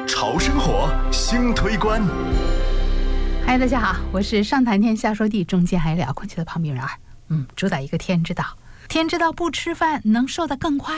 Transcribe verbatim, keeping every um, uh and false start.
潮生活新推关。 嗨，大家好，我是上谈天下说地，中间还聊空气的庞明人儿。嗯，主打一个天之道，天之道不吃饭能瘦得更快